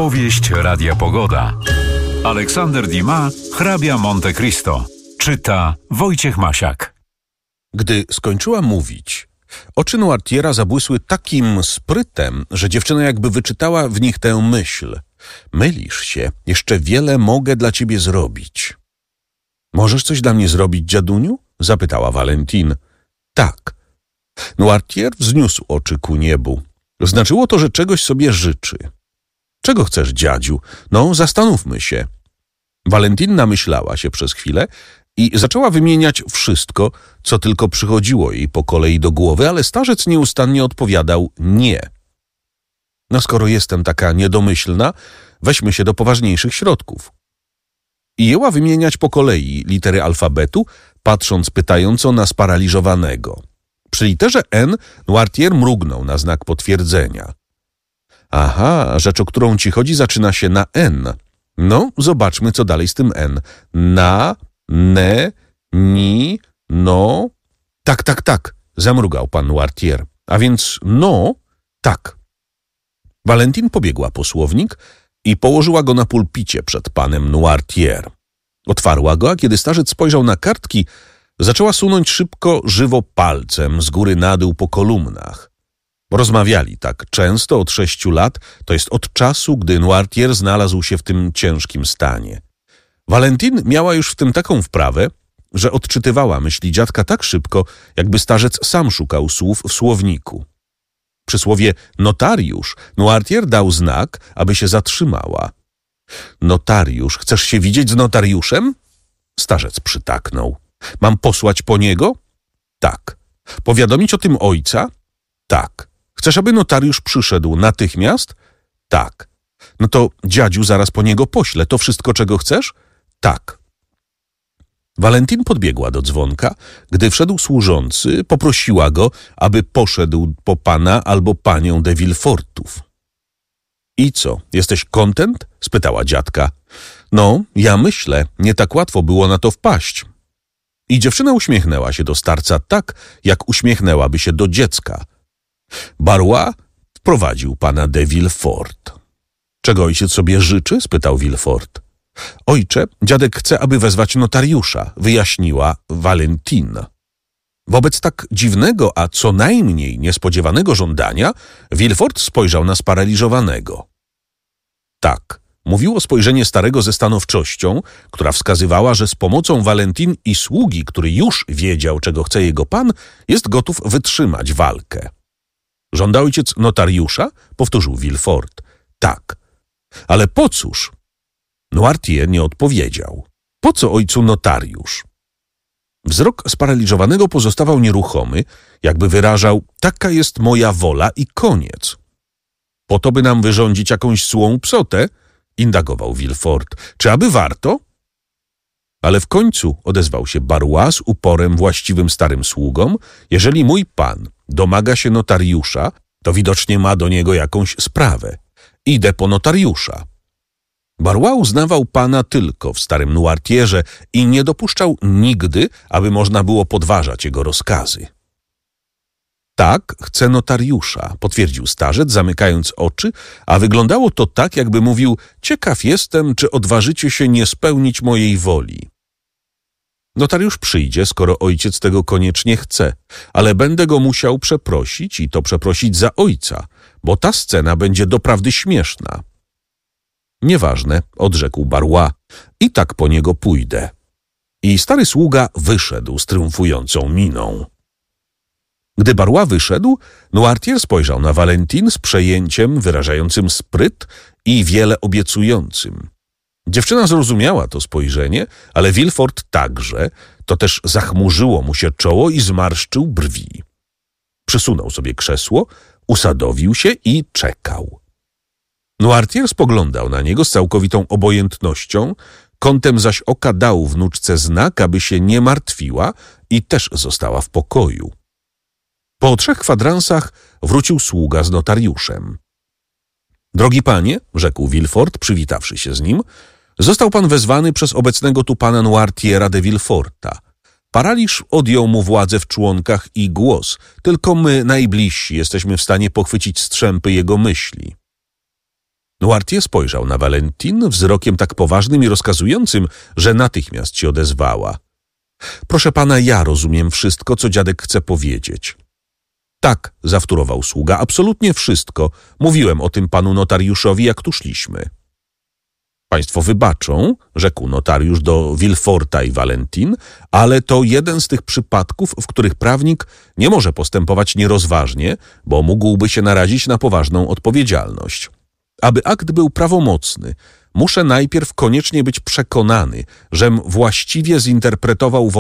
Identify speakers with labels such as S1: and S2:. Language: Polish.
S1: Powieść Radia Pogoda. Aleksander Dumas, hrabia Monte Cristo. Czyta Wojciech Masiak.
S2: Gdy skończyła mówić, oczy Noirtiera zabłysły takim sprytem, że dziewczyna jakby wyczytała w nich tę myśl. Mylisz się, jeszcze wiele mogę dla ciebie zrobić. Możesz coś dla mnie zrobić, dziaduniu? Zapytała Valentine. Tak. Noirtier wzniósł oczy ku niebu. Znaczyło to, że czegoś sobie życzy. Czego chcesz, dziadziu? No, zastanówmy się. Valentine namyślała się przez chwilę i zaczęła wymieniać wszystko, co tylko przychodziło jej po kolei do głowy, ale starzec nieustannie odpowiadał nie. No skoro jestem taka niedomyślna, weźmy się do poważniejszych środków. I jęła wymieniać po kolei litery alfabetu, patrząc pytająco na sparaliżowanego. Przy literze N Noirtier mrugnął na znak potwierdzenia. Aha, rzecz, o którą ci chodzi, zaczyna się na N. No, zobaczmy, co dalej z tym N. Na, ne, ni, no. Tak, zamrugał pan Noirtier. A więc no, tak. Valentine pobiegła po słownik i położyła go na pulpicie przed panem Noirtier. Otwarła go, a kiedy starzec spojrzał na kartki, zaczęła sunąć szybko, żywo palcem z góry na dół po kolumnach. Rozmawiali tak często od 6 lat, to jest od czasu, gdy Noirtier znalazł się w tym ciężkim stanie. Valentine miała już w tym taką wprawę, że odczytywała myśli dziadka tak szybko, jakby starzec sam szukał słów w słowniku. Przy słowie notariusz Noirtier dał znak, aby się zatrzymała. Notariusz, chcesz się widzieć z notariuszem? Starzec przytaknął. Mam posłać po niego? Tak. Powiadomić o tym ojca? Tak. Chcesz, aby notariusz przyszedł natychmiast? Tak. No to dziadziu zaraz po niego poślę. To wszystko, czego chcesz? Tak. Valentine podbiegła do dzwonka. Gdy wszedł służący, poprosiła go, aby poszedł po pana albo panią de Villefortów. I co, jesteś kontent? Spytała dziadka. No, ja myślę, nie tak łatwo było na to wpaść. I dziewczyna uśmiechnęła się do starca tak, jak uśmiechnęłaby się do dziecka. Barrois wprowadził pana de Villefort. Czego ojciec sobie życzy? Spytał Villefort. Ojcze, dziadek chce, aby wezwać notariusza, wyjaśniła Valentine. Wobec tak dziwnego, a co najmniej niespodziewanego żądania, Villefort spojrzał na sparaliżowanego. Tak, mówiło spojrzenie starego ze stanowczością, która wskazywała, że z pomocą Valentine i sługi, który już wiedział, czego chce jego pan, jest gotów wytrzymać walkę. Żąda ojciec notariusza? Powtórzył Villefort. Tak. Ale po cóż? Noirtier nie odpowiedział. Po co ojcu notariusz? Wzrok sparaliżowanego pozostawał nieruchomy, jakby wyrażał, taka jest moja wola i koniec. Po to, by nam wyrządzić jakąś złą psotę? Indagował Villefort. Czy aby warto? Ale w końcu odezwał się Barrois z uporem właściwym starym sługom. Jeżeli mój pan domaga się notariusza, to widocznie ma do niego jakąś sprawę. Idę po notariusza. Barrois uznawał pana tylko w starym Noirtierze i nie dopuszczał nigdy, aby można było podważać jego rozkazy. Tak, chcę notariusza, potwierdził starzec, zamykając oczy, a wyglądało to tak, jakby mówił, ciekaw jestem, czy odważycie się nie spełnić mojej woli. Notariusz przyjdzie, skoro ojciec tego koniecznie chce, ale będę go musiał przeprosić i to przeprosić za ojca, bo ta scena będzie doprawdy śmieszna. Nieważne, odrzekł Barrois, i tak po niego pójdę. I stary sługa wyszedł z triumfującą miną. Gdy Barrois wyszedł, Noirtier spojrzał na Valentine z przejęciem wyrażającym spryt i wiele obiecującym. Dziewczyna zrozumiała to spojrzenie, ale Villefort także, to też zachmurzyło mu się czoło i zmarszczył brwi. Przysunął sobie krzesło, usadowił się i czekał. Noirtier spoglądał na niego z całkowitą obojętnością, kątem zaś oka dał wnuczce znak, aby się nie martwiła i też została w pokoju. Po 3 kwadransach wrócił sługa z notariuszem. Drogi panie, rzekł Villefort, przywitawszy się z nim, został pan wezwany przez obecnego tu pana Noirtiera de Villeforta. Paraliż odjął mu władzę w członkach i głos. Tylko my, najbliżsi, jesteśmy w stanie pochwycić strzępy jego myśli. Noirtier spojrzał na Valentine wzrokiem tak poważnym i rozkazującym, że natychmiast się odezwała. Proszę pana, ja rozumiem wszystko, co dziadek chce powiedzieć. Tak, zawtórował sługa, absolutnie wszystko. Mówiłem o tym panu notariuszowi, jak tu szliśmy. Państwo wybaczą, rzekł notariusz do Villeforta i Valentine, ale to jeden z tych przypadków, w których prawnik nie może postępować nierozważnie, bo mógłby się narazić na poważną odpowiedzialność. Aby akt był prawomocny, muszę najpierw koniecznie być przekonany, żem właściwie zinterpretował